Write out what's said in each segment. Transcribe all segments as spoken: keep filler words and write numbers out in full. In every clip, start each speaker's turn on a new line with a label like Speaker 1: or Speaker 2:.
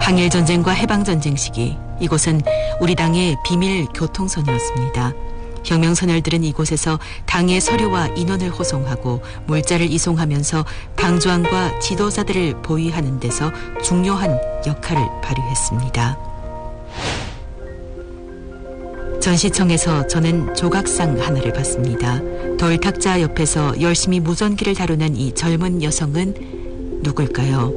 Speaker 1: 항일전쟁과 해방전쟁 시기 이곳은 우리 당의 비밀 교통선이었습니다. 혁명선열들은 이곳에서 당의 서류와 인원을 호송하고 물자를 이송하면서 당조항과 지도자들을 보위하는 데서 중요한 역할을 발휘했습니다. 전시청에서 저는 조각상 하나를 봤습니다. 돌탁자 옆에서 열심히 무전기를 다루는 이 젊은 여성은 누굴까요?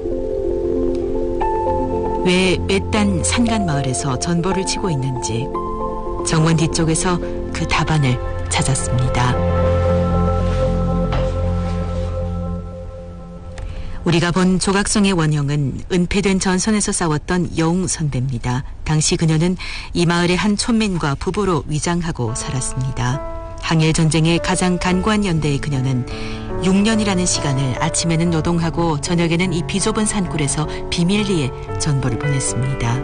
Speaker 1: 왜 외딴 산간마을에서 전보를 치고 있는지 정원 뒤쪽에서 그 답안을 찾았습니다. 우리가 본 조각성의 원형은 은폐된 전선에서 싸웠던 여웅 선배입니다. 당시 그녀는 이 마을의 한 촌민과 부부로 위장하고 살았습니다. 항일전쟁의 가장 간구한 연대의 그녀는 육 년이라는 시간을 아침에는 노동하고 저녁에는 이 비좁은 산굴에서 비밀리에 전보를 보냈습니다.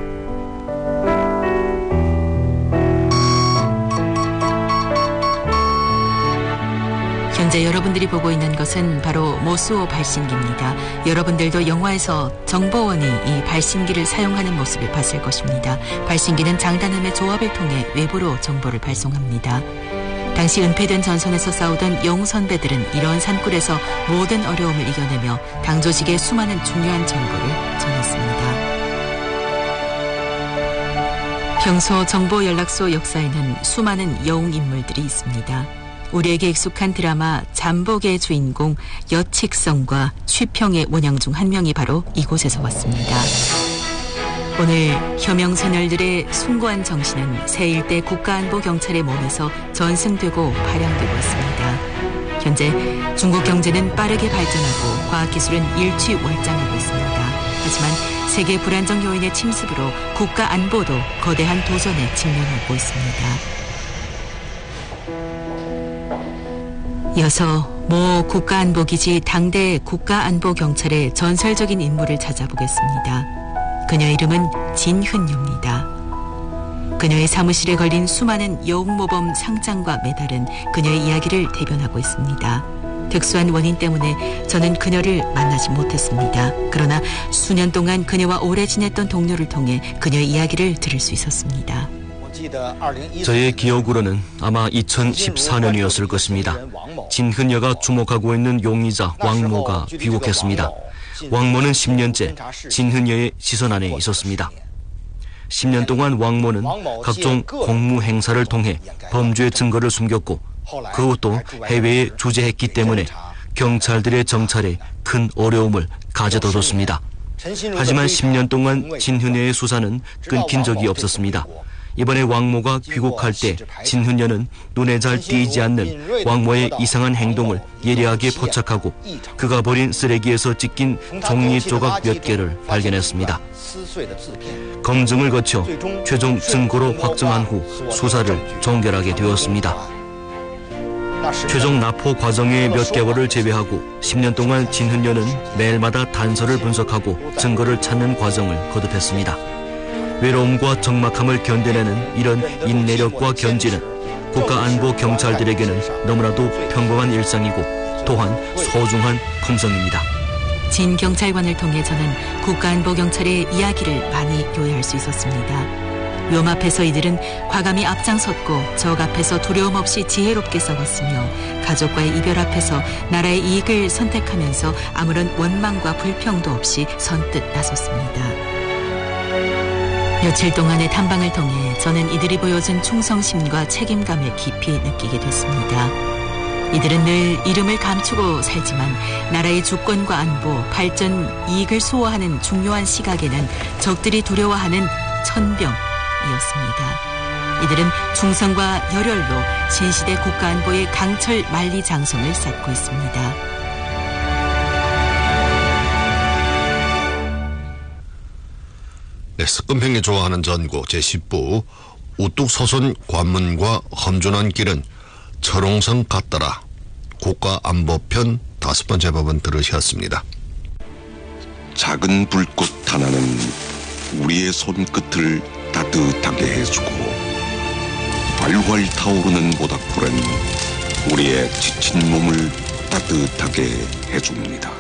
Speaker 1: 현재 여러분들이 보고 있는 것은 바로 모스오 발신기입니다. 여러분들도 영화에서 정보원이 이 발신기를 사용하는 모습을 봤을 것입니다. 발신기는 장단음의 조합을 통해 외부로 정보를 발송합니다. 당시 은폐된 전선에서 싸우던 영웅 선배들은 이러한 산굴에서 모든 어려움을 이겨내며 당 조직의 수많은 중요한 정보를 전했습니다. 평소 정보 연락소 역사에는 수많은 여웅 인물들이 있습니다. 우리에게 익숙한 드라마 잠복의 주인공 여칙성과 취평의 원형 중 한 명이 바로 이곳에서 왔습니다. 오늘 혁명선열들의 숭고한 정신은 새 일대 국가안보경찰의 몸에서 전승되고 발扬되고 있습니다. 현재 중국 경제는 빠르게 발전하고 과학기술은 일취월장하고 있습니다. 하지만 세계 불안정 요인의 침습으로 국가안보도 거대한 도전에 직면하고 있습니다. 이어서 모 국가안보기지 당대 국가안보경찰의 전설적인 인물을 찾아보겠습니다. 그녀 이름은 진흔유입니다. 그녀의 사무실에 걸린 수많은 여웅모범 상장과 메달은 그녀의 이야기를 대변하고 있습니다. 특수한 원인 때문에 저는 그녀를 만나지 못했습니다. 그러나 수년 동안 그녀와 오래 지냈던 동료를 통해 그녀의 이야기를 들을 수 있었습니다.
Speaker 2: 저의 기억으로는 아마 이천십사 년이었을 것입니다. 진흔여가 주목하고 있는 용의자 왕모가 귀국했습니다. 왕모는 십 년째 진흔여의 시선 안에 있었습니다. 십 년 동안 왕모는 각종 공무 행사를 통해 범죄 증거를 숨겼고 그 후 또 해외에 주재했기 때문에 경찰들의 정찰에 큰 어려움을 가져다 줬습니다. 하지만 십 년 동안 진흔여의 수사는 끊긴 적이 없었습니다. 이번에 왕모가 귀국할 때 진흔여는 눈에 잘 띄지 않는 왕모의 이상한 행동을 예리하게 포착하고 그가 버린 쓰레기에서 찢긴 종이 조각 몇 개를 발견했습니다. 검증을 거쳐 최종 증거로 확정한 후 수사를 종결하게 되었습니다. 최종 납포 과정의 몇 개월을 제외하고 십 년 동안 진흔여는 매일마다 단서를 분석하고 증거를 찾는 과정을 거듭했습니다. 외로움과 적막함을 견뎌내는 이런 인내력과 견지는 국가안보 경찰들에게는 너무나도 평범한 일상이고 또한 소중한 품성입니다.
Speaker 1: 진 경찰관을 통해 저는 국가안보 경찰의 이야기를 많이 요해할 수 있었습니다. 위험 앞에서 이들은 과감히 앞장섰고 적 앞에서 두려움 없이 지혜롭게 싸웠으며 가족과의 이별 앞에서 나라의 이익을 선택하면서 아무런 원망과 불평도 없이 선뜻 나섰습니다. 며칠 동안의 탐방을 통해 저는 이들이 보여준 충성심과 책임감을 깊이 느끼게 됐습니다. 이들은 늘 이름을 감추고 살지만 나라의 주권과 안보, 발전, 이익을 수호하는 중요한 시각에는 적들이 두려워하는 천병이었습니다. 이들은 충성과 열혈로 신시대 국가안보의 강철 만리장성을 쌓고 있습니다.
Speaker 3: 네, 석금평이 좋아하는 전고 제십 부 우뚝서선 관문과 험준한 길은 철옹성 같더라. 국가안보편 다섯 번째 법은 들으셨습니다.
Speaker 4: 작은 불꽃 하나는 우리의 손끝을 따뜻하게 해주고 활활 타오르는 모닥불은 우리의 지친 몸을 따뜻하게 해줍니다.